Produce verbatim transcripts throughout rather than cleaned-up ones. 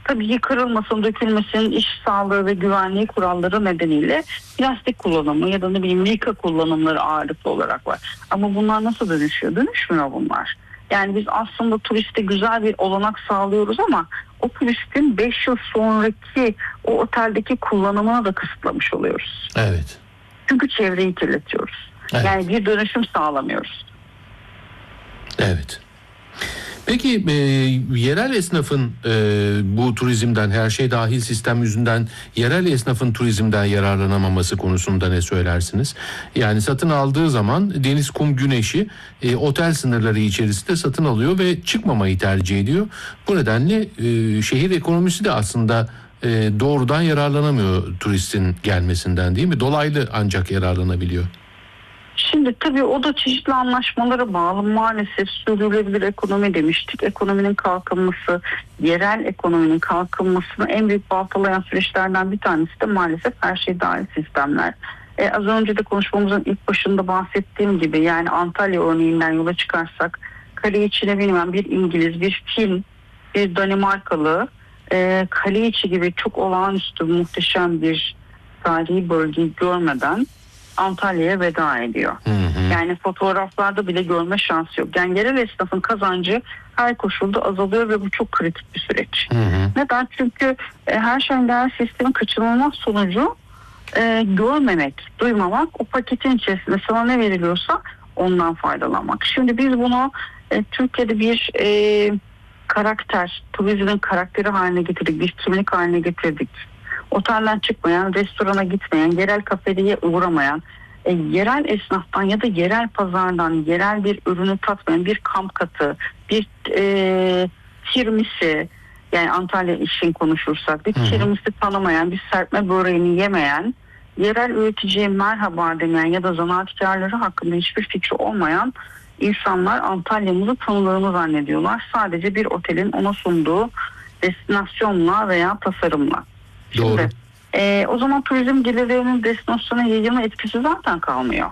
tabii ki kırılmasın, dökülmesin, iş sağlığı ve güvenliği kuralları nedeniyle plastik kullanımı ya da ne bileyim mika kullanımları ağırlıklı olarak var. Ama bunlar nasıl dönüşüyor? Dönüşmüyor bunlar. Yani biz aslında turiste güzel bir olanak sağlıyoruz ama o turistin beş yıl sonraki o oteldeki kullanımını da kısıtlamış oluyoruz. Evet. Çünkü çevreyi kirletiyoruz. Evet. Yani bir dönüşüm sağlamıyoruz. Evet. Peki e, yerel esnafın e, bu turizmden, her şey dahil sistem yüzünden yerel esnafın turizmden yararlanamaması konusunda ne söylersiniz? Yani satın aldığı zaman deniz, kum, güneşi e, otel sınırları içerisinde satın alıyor ve çıkmamayı tercih ediyor. Bu nedenle e, şehir ekonomisi de aslında e, doğrudan yararlanamıyor turistin gelmesinden, değil mi? Dolaylı ancak yararlanabiliyor. Şimdi tabii o da çeşitli anlaşmalara bağlı. Maalesef sürdürülebilir ekonomi demiştik. Ekonominin kalkınması, yerel ekonominin kalkınmasını en büyük baltalayan süreçlerden bir tanesi de maalesef her şey dahil sistemler. Ee, az önce de konuşmamızın ilk başında bahsettiğim gibi, yani Antalya örneğinden yola çıkarsak, kale içine bilmem bir İngiliz, bir Fin, bir Danimarkalı e, kale içi gibi çok olağanüstü muhteşem bir tarihi bölgeyi görmeden Antalya'ya veda ediyor. Hı hı. Yani fotoğraflarda bile görme şansı yok. Yani yerel esnafın kazancı her koşulda azalıyor ve bu çok kritik bir süreç. Hı hı. Neden? Çünkü e, her şeyin değer sistemin kaçınılmaz sonucu e, görmemek, duymamak, o paketin içerisinde sana ne veriliyorsa ondan faydalanmak. Şimdi biz bunu e, Türkiye'de bir e, karakter, turizmin karakteri haline getirdik, bir kimlik haline getirdik. Otelden çıkmayan, restorana gitmeyen, yerel kafeye uğramayan, e, yerel esnaftan ya da yerel pazardan yerel bir ürünü tatmayan, bir kamp katı, bir e, tirmisi, yani Antalya için konuşursak bir tirmisi tanımayan, bir serpme böreğini yemeyen, yerel üreticiye merhaba demeyen ya da zanaatkarları hakkında hiçbir fikri olmayan insanlar Antalya'mızı tanıdığını zannediyorlar. Sadece bir otelin ona sunduğu destinasyonla veya tasarımla. Doğru. Şimdi e, o zaman turizm gelirlerinin destinasyona yayılma etkisi zaten kalmıyor.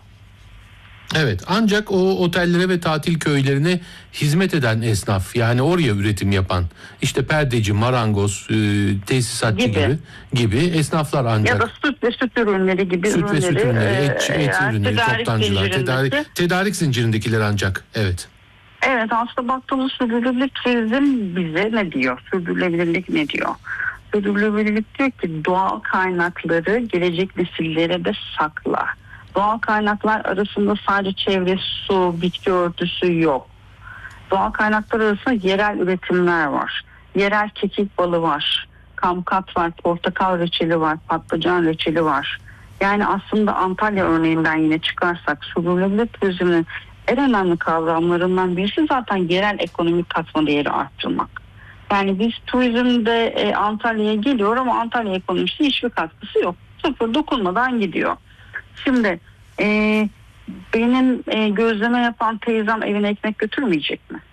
Evet, ancak o otellere ve tatil köylerine hizmet eden esnaf, yani oraya üretim yapan, işte perdeci, marangoz, e, tesisatçı gibi. gibi gibi esnaflar ancak. Ya da süt ve süt ürünleri gibi süt ürünleri. Süt ve süt ürünleri, et, e, et yani ürünleri, toptancılar, tedarik, tedarik zincirindekiler ancak. Evet. Evet, aslında baktığımız sürdürülebilir turizm bize ne diyor? Sürdürülebilirlik ne diyor? Sürdürülebilirlik diyor ki doğal kaynakları gelecek nesillere de sakla. Doğal kaynaklar arasında sadece çevre, su, bitki örtüsü yok. Doğal kaynaklar arasında yerel üretimler var. Yerel kekik balı var. Kamkat var, portakal reçeli var, patlıcan reçeli var. Yani aslında Antalya örneğinden yine çıkarsak sürdürülebilir turizmin en önemli kavramlarından birisi zaten yerel ekonomik katma değeri arttırmak. Yani biz turizmde e, Antalya'ya geliyor ama Antalya ekonomisine hiçbir katkısı yok. Sıfır, dokunmadan gidiyor. Şimdi e, benim e, gözleme yapan teyzem evine ekmek götürmeyecek mi?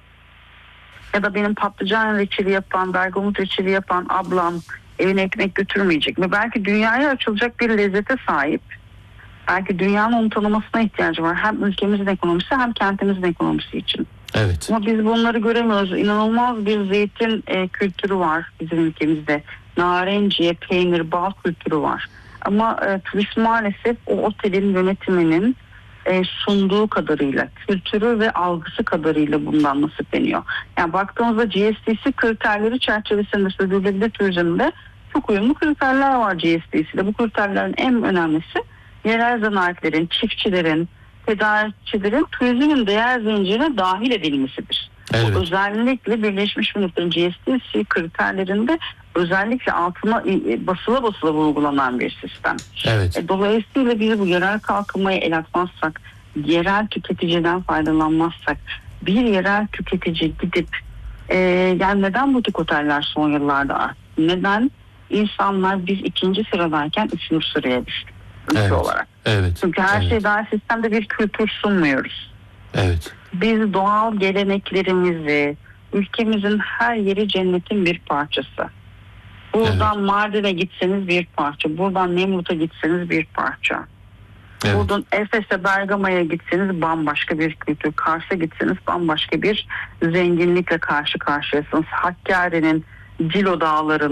Ya da benim patlıcan reçeli yapan, bergamot reçeli yapan ablam evine ekmek götürmeyecek mi? Belki dünyaya açılacak bir lezzete sahip. Belki dünyanın onu tanımasına ihtiyacı var. Hem ülkemizin ekonomisi hem kentimizin ekonomisi için. Evet. Ama biz bunları göremiyoruz. İnanılmaz bir zeytin e, kültürü var bizim ülkemizde. Narenciye, peynir, bal kültürü var. Ama e, turist maalesef o otelin yönetiminin e, sunduğu kadarıyla, kültürü ve algısı kadarıyla bundan nasipleniyor. Yani baktığımızda G S T C kriterleri çerçevesinde sürdürülebilir turizmde çok uyumlu kriterler var G S T C'de. Bu kriterlerin en önemlisi yerel zanaatlerin, çiftçilerin, tedarikçilerin turizmin değer zincirine dahil edilmesidir. Evet. Bu özellikle Birleşmiş Milletler'in G S T C kriterlerinde özellikle altına basıla basıla vurgulanan bir sistem. Evet. Dolayısıyla biz bu yerel kalkınmaya el atmazsak, yerel tüketiciden faydalanmazsak, bir yerel tüketici gidip e, yani neden butik oteller son yıllarda arttı? Neden insanlar biz ikinci sıradayken üçüncü sıraya düştük ülke evet. olarak? Evet. Çünkü her evet. şey daha sistemde bir kültür sunmuyoruz. Evet. Biz doğal geleneklerimizi, ülkemizin her yeri cennetin bir parçası. Buradan evet. Mardin'e gitseniz bir parça, buradan Nemrut'a gitseniz bir parça. Evet. Buradan Efes'e, Bergama'ya gitseniz bambaşka bir kültür, Kars'a gitseniz bambaşka bir zenginlikle karşı karşıyasınız. Hakkari'nin Cilo Dağları'nın